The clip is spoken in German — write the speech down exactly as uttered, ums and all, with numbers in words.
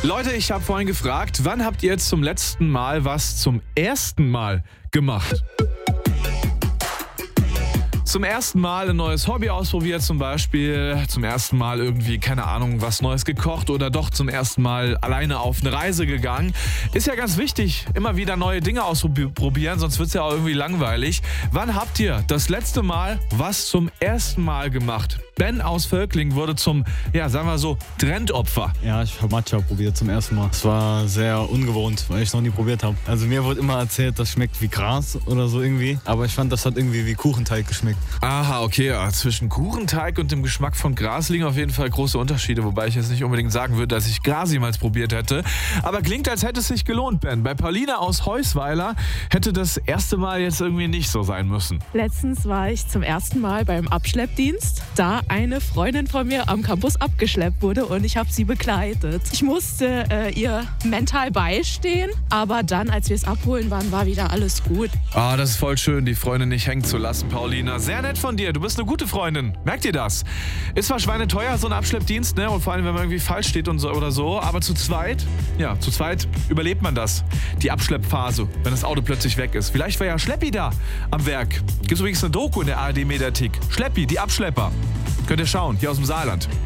Leute, ich habe vorhin gefragt, wann habt ihr jetzt zum letzten Mal was zum ersten Mal gemacht? Zum ersten Mal ein neues Hobby ausprobiert zum Beispiel, zum ersten Mal irgendwie, keine Ahnung, was Neues gekocht oder doch zum ersten Mal alleine auf eine Reise gegangen. Ist ja ganz wichtig, immer wieder neue Dinge ausprobieren, sonst wird es ja auch irgendwie langweilig. Wann habt ihr das letzte Mal was zum ersten Mal gemacht? Ben aus Völkling wurde zum, ja, sagen wir so, Trendopfer. Ja, ich habe Matcha probiert zum ersten Mal. Es war sehr ungewohnt, weil ich es noch nie probiert habe. Also mir wurde immer erzählt, das schmeckt wie Gras oder so irgendwie. Aber ich fand, das hat irgendwie wie Kuchenteig geschmeckt. Aha, okay. Ja. Zwischen Kuchenteig und dem Geschmack von Gras liegen auf jeden Fall große Unterschiede. Wobei ich jetzt nicht unbedingt sagen würde, dass ich Gras jemals probiert hätte. Aber klingt, als hätte es sich gelohnt, Ben. Bei Paulina aus Heusweiler hätte das erste Mal jetzt irgendwie nicht so sein müssen. Letztens war ich zum ersten Mal beim Abschleppdienst, da eine Freundin von mir am Campus abgeschleppt wurde und ich habe sie begleitet. Ich musste äh, ihr mental beistehen, aber dann, als wir es abholen waren, war wieder alles gut. Ah, das ist voll schön, die Freundin nicht hängen zu lassen, Paulina. Sehr nett von dir, du bist eine gute Freundin. Merkt ihr das? Ist zwar schweineteuer, so ein Abschleppdienst, ne? Und vor allem, wenn man irgendwie falsch steht und so oder so, aber zu zweit, ja, zu zweit überlebt man das. Die Abschleppphase, wenn das Auto plötzlich weg ist. Vielleicht war ja Schleppi da am Werk. Gibt's übrigens eine Doku in der A R D-Mediathek. Schleppi, die Abschlepper. Könnt ihr schauen, hier aus dem Saarland.